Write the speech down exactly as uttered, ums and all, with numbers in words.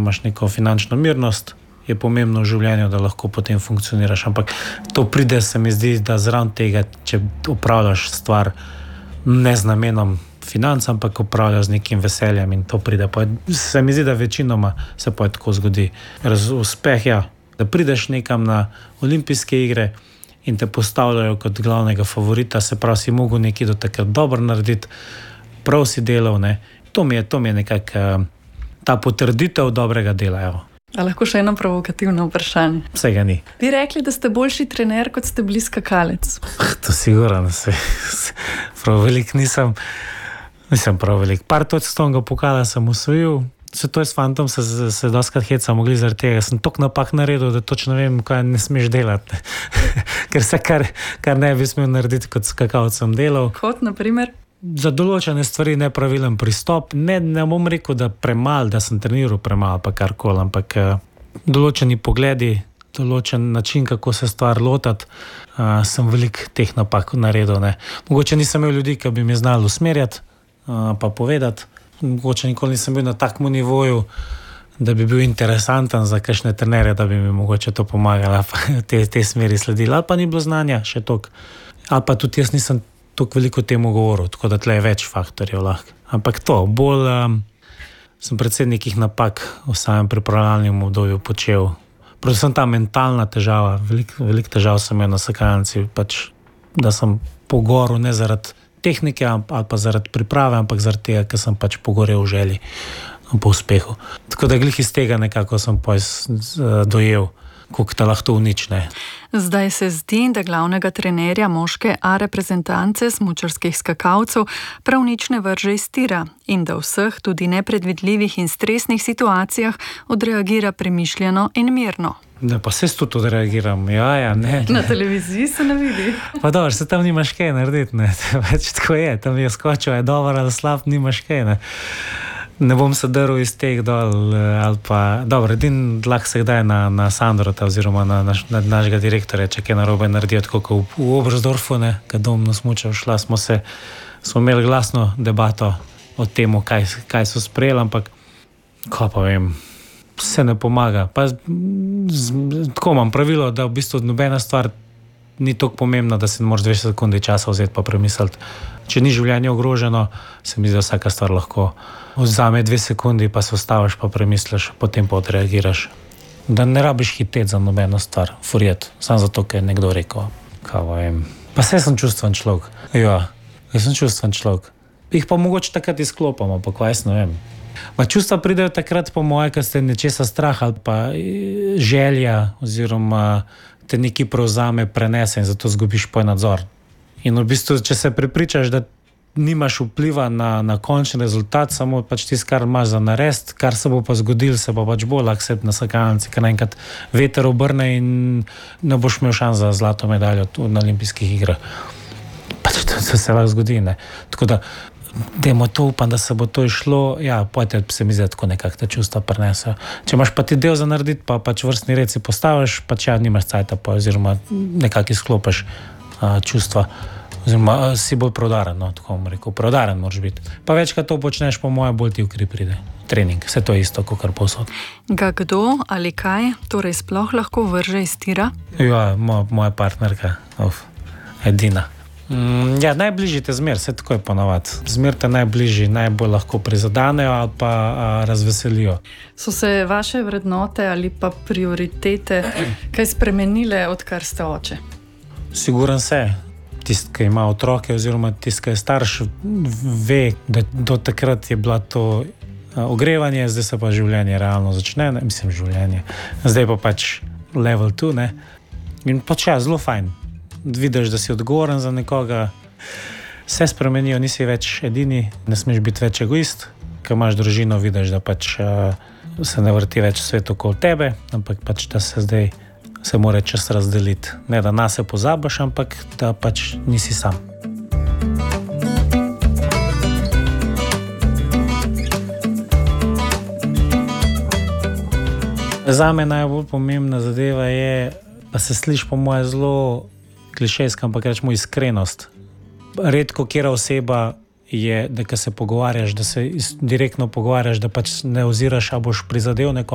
imaš neko finančno mirnost, je pomembno v življenju, da lahko potem funkcioniraš. Ampak to pride, se mi zdi, da zraven tega, če upravljaš stvar ne z namenom financ, ampak upravljaš z nekim veseljem in to pride. Pa se mi zdi, da večinoma se pa tako zgodi. Raz, uspeh, ja, da prideš nekam na olimpijske igre in te postavljajo kot glavnega favorita, se pravi, si mogel nekaj do takrat dobro narediti, prav si delal, ne. To mi je, to mi je nekako ta potrditev dobrega dela, evo. A lahko še eno provokativno vprašanje? Vsega ni. Bi rekli, da ste boljši trener, kot ste bili skakalec? To sigurno, se, prav velik nisem, nisem prav velik. Par točk stonga pokala sem osvojil, se to je s fantom, se, se doskrat heca mogli zaradi tega. Sem toliko napak naredil, da točno vem, kaj ne smeš delati. Ker se kar, kar ne bi smel narediti, kot skakalec sem delal. Kot na primer? Za določene stvari nepravilen pristop. Ne, ne bom rekel, da premal, da sem treniral premal, pa karkoli, ampak uh, določeni pogledi, določen način, kako se stvar lotati, uh, sem veliko teh napak naredil. Ne. Mogoče nisem imel ljudi, ki bi mi znali usmerjati, uh, pa povedati. Mogoče nikoli nisem bil na takem nivoju, da bi bil interesanten za kakšne trenerje, da bi mi mogoče to pomagalo, pa te, te smeri sledili. Ali pa ni bilo znanja še toliko. Ali pa tudi jaz nisem toliko veliko temu govoril, tako da tle je več faktorjev lahko. Ampak to, bolj um, sem predvsem nekih napak v samem pripravljalnem obdobju počel. Predvsem ta mentalna težava, veliko velik težav sem imel na skakalnici, pač, da sem pogorel ne zaradi tehnike ali pa zaradi priprave, ampak zaradi tega, ker sem pač pogorel v želji po uspehu. Tako da glih iz tega nekako sem pa dojel, koliko te lahko unične. Zdaj se zdi, da glavnega trenerja moške A reprezentance smučarskih skakalcev prav nič ne vrže iz tira in da v vseh tudi nepredvidljivih in stresnih situacijah odreagira premišljeno in mirno. Ne, pa se tudi odreagiram, ja, ja, ne. ne. Na televiziji se ne vidi. Pa dobro, se tam nimaš kaj narediti, ne. Več tako je, tam je skočil, je dober ali slab, nimaš kaj, ne. Ne bom se drl iz teh dol, ali pa, dobro, edin lahko se kdaj na, na Sandrota oziroma na, naš, na našega direktorja, če kaj narobe naredijo, tako kot v, v Oberstdorfu, ne, kad domno smučal šla, smo se, smo imeli glasno debato o tem, kaj, kaj so sprejeli, ampak, ko pa vem, se ne pomaga. Pa z, z, tako imam pravilo, da v bistvu nobena stvar ni toliko pomembna, da se ne moraš dve sekunde časa vzeti pa premisliti. Če ni življenje ogroženo, se mi zdi, da vsaka stvar lahko vzame dve sekundi, pa se ustaviš, pa premisliš, potem pa odreagiraš. Da ne rabiš hiteti za nobeno stvar, furjet, samo zato, ker je nekdo rekel, kaj vem. Pa se sem čustven človek. Ja, jaz sem čustven človek. Jih pa mogoče takrat izklopamo, pa kaj jaz ne vem. Ma čustva pridejo takrat po moje, kad ste nečesa strah ali pa želja oziroma te nekaj prevzame, prenese in zato zgubiš poj nadzor. In v bistvu, če se prepričaš, da nimaš vpliva na, na končni rezultat, samo pač tisto, kar imaš za narediti, kar se bo pa zgodilo, se bo pač bolj lahko na skakalnici, ker naenkrat veter obrne in ne boš imel šans za zlato medaljo na olimpijskih igrah. Pač to, to se lahko zgodi, ne. Tako da, dajmo to, upam, da se bo to išlo, ja, pojte se mi zdi, tako nekako te čustva prenesejo. Če imaš pa ti del za narediti, pa pač vrstni red si postaviš, pač ja, nimaš cajta pa, oziroma nekako izklopiš a, čustva. Oziroma, si bolj prodaren, no, tako bom rekel, prodaren moraš biti. Pa večkrat to počneš, po moje bolj ti v kri pride. Trening, vse to je isto, kakor povsod. Ga kdo ali kaj torej sploh lahko vrže iz tira? Ja, moja, moja partnerka, uf, edina. Mm, ja, najbližji te zmer, vse tako je ponavadi. Zmer te najbližji, najbolj lahko prizadanejo ali pa a, razveselijo. So se vaše vrednote ali pa prioritete kaj spremenile, odkar ste oče? Siguren se. Tisti, ki ima otroke oziroma tisti, ki je starš, ve, da do takrat je bila to ogrevanje, zdaj se pa življenje realno začne, ne, mislim življenje. Zdaj pa pač level two, ne. In pač ja, zelo fajn. Vidiš, da si odgovoren za nekoga, se spremenijo, nisi več edini, ne smeš biti več egoist, ker imaš družino, vidiš, da pač uh, se ne vrti več svet okoli tebe, ampak pač da se zdaj se mora čas razdeliti. Ne, da nas se pozabiš, ampak da pač nisi sam. Zame najbolj pomembna zadeva je, pa se sliši po moje zelo klišejsko, ampak rečemo iskrenost. Redko kera oseba je, da ko se pogovarjaš, da se direktno pogovarjaš, da pač ne oziraš, a boš prizadel nekoga,